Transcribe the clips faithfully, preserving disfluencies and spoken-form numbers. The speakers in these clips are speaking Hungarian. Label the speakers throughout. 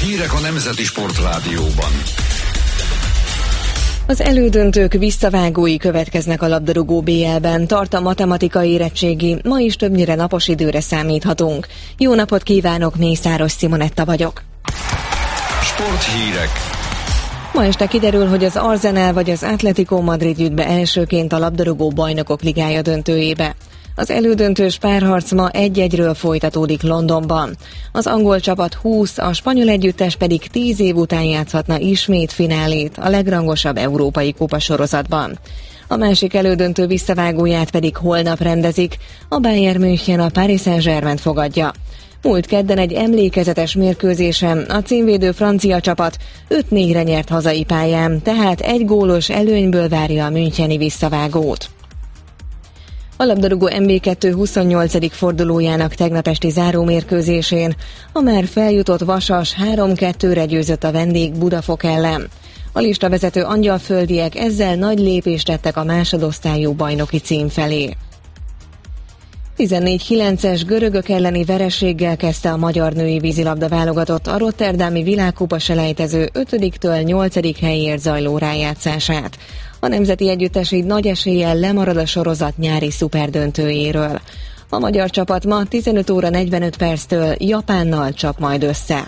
Speaker 1: Hírek a Nemzeti Sportrádióban.
Speaker 2: Az elődöntők visszavágói következnek a labdarúgó bé el-ben. Tart a matematikai érettségi, ma is többnyire napos időre számíthatunk. Jó napot kívánok, Mészáros Simonetta vagyok.
Speaker 1: Sporthírek.
Speaker 2: Ma este kiderül, hogy az Arsenal vagy az Atletico Madrid jut be elsőként a labdarúgó bajnokok ligája döntőjébe. Az elődöntős párharc ma egy-egyről folytatódik Londonban. Az angol csapat húsz, a spanyol együttes pedig tíz év után játszhatna ismét finálét a legrangosabb európai kupasorozatban. A másik elődöntő visszavágóját pedig holnap rendezik, a Bayern München a Paris Saint-Germaint fogadja. Múlt kedden egy emlékezetes mérkőzésen a címvédő francia csapat öt négyre nyert hazai pályán, tehát egy gólos előnyből várja a müncheni visszavágót. A labdarúgó en bé kettő huszonnyolcadik fordulójának tegnap esti zárómérkőzésén a már feljutott Vasas három kettőre győzött a vendég Budafok ellen. A listavezető angyalföldiek ezzel nagy lépést tettek a másodosztályú bajnoki cím felé. tizennégy kilences görögök elleni vereséggel kezdte a magyar női vízilabda válogatott a rotterdami világkupa selejtező ötödiktől nyolcadik helyért zajló rájátszását. A nemzeti együttes így nagy eséllyel lemarad a sorozat nyári szuperdöntőjéről. A magyar csapat ma tizenöt óra negyvenöt perctől Japánnal csap majd össze.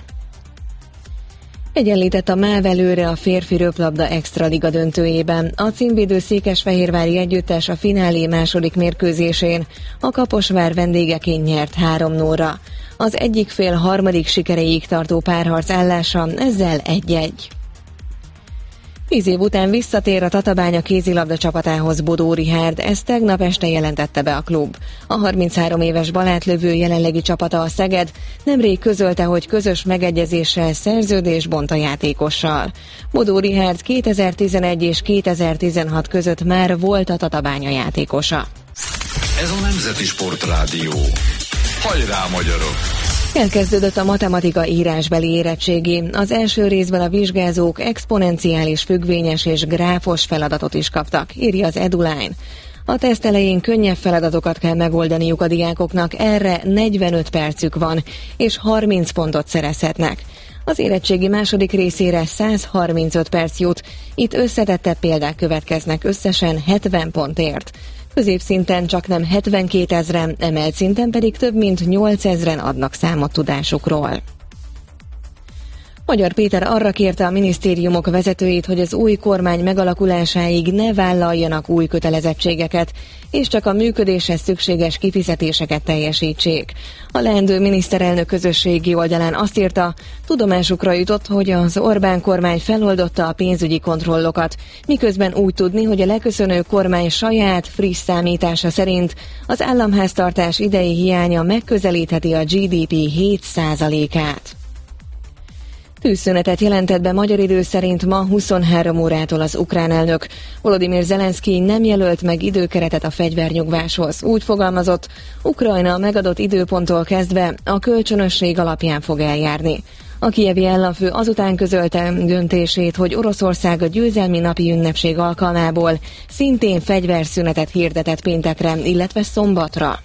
Speaker 2: Egyenlített a MÁV előre a férfi röplabda extraliga döntőjében. A címvédő székesfehérvári együttes a finálé második mérkőzésén a Kaposvár vendégeként nyert három nullra. Az egyik fél harmadik sikeréig tartó párharc állása ezzel egy-egy. Tíz év után visszatér a Tatabánya kézilabda csapatához Bodó Richárd, ezt tegnap este jelentette be a klub. A harminchárom éves balátlövő jelenlegi csapata, a Szeged, nemrég közölte, hogy közös megegyezéssel szerződés bont a játékossal. Bodó Richárd kétezer-tizenegy és kétezer-tizenhat között már volt a Tatabánya játékosa.
Speaker 1: Ez a Nemzeti Sportrádió. Hajrá, magyarok!
Speaker 2: Elkezdődött a matematika írásbeli érettségi. Az első részben a vizsgázók exponenciális, függvényes és gráfos feladatot is kaptak, írja az Eduline. A teszt elején könnyebb feladatokat kell megoldaniuk a diákoknak, erre negyvenöt percük van, és harminc pontot szerezhetnek. Az érettségi második részére száz harmincöt perc jut, itt összetettebb példák következnek összesen hetven pontért. Középszinten csaknem hetvenkétezren, emelt szinten pedig több mint nyolcezren adnak számot tudásukról. Magyar Péter arra kérte a minisztériumok vezetőit, hogy az új kormány megalakulásáig ne vállaljanak új kötelezettségeket, és csak a működéshez szükséges kifizetéseket teljesítsék. A leendő miniszterelnök közösségi oldalán azt írta, tudomásukra jutott, hogy az Orbán kormány feloldotta a pénzügyi kontrollokat, miközben úgy tudni, hogy a leköszönő kormány saját friss számítása szerint az államháztartás idei hiánya megközelítheti a gé dé pé hét százalékát. Tűzszünetet jelentett be magyar idő szerint ma huszonhárom órától az ukrán elnök. Volodymyr Zelenszkij nem jelölt meg időkeretet a fegyvernyugváshoz. Úgy fogalmazott, Ukrajna megadott időponttól kezdve a kölcsönösség alapján fog eljárni. A kijevi államfő azután közölte döntését, hogy Oroszország a győzelmi napi ünnepség alkalmából szintén fegyverszünetet hirdetett péntekre, illetve szombatra.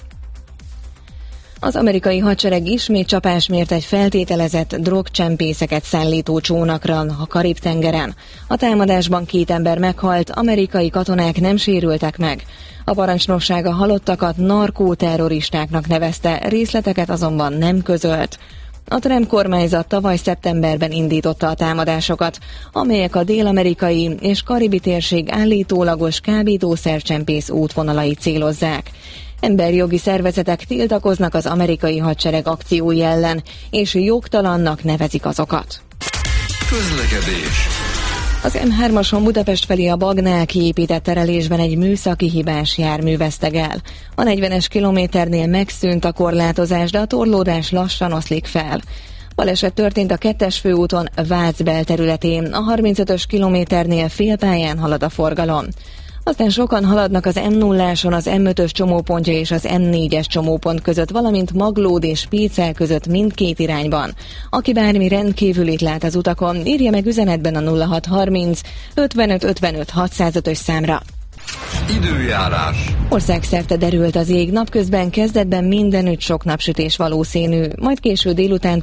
Speaker 2: Az amerikai hadsereg ismét csapás mért egy feltételezett drogcsempészeket szállító csónakra a Karib-tengeren. A támadásban két ember meghalt, amerikai katonák nem sérültek meg. A parancsnokság a halottakat narkóterroristáknak nevezte, részleteket azonban nem közölt. A Trump kormányzat tavaly szeptemberben indította a támadásokat, amelyek a dél-amerikai és karibi térség állítólagos kábítószercsempész útvonalait célozzák. Emberjogi szervezetek tiltakoznak az amerikai hadsereg akciói ellen, és jogtalannak nevezik azokat.
Speaker 1: Közlekedés.
Speaker 2: Az em hármason Budapest felé a Bagnál kiépített terelésben egy műszaki hibás jármű veszteg el. A negyvenes kilométernél megszűnt a korlátozás, de a torlódás lassan oszlik fel. Baleset történt a kettes főúton Vác belterületén, a harmincötös kilométernél félpályán halad a forgalom. Aztán sokan haladnak az em nulláson az em ötös csomópontja és az em négyes csomópont között, valamint Maglód és Pécel között mindkét irányban. Aki bármi rendkívülit lát az utakon, írja meg üzenetben a nulla hat harminc ötvenöt ötvenöt hatszázötös számra.
Speaker 1: Időjárás.
Speaker 2: Országszerte derült az ég, napközben kezdetben mindenütt sok napsütés valószínű, majd késő délután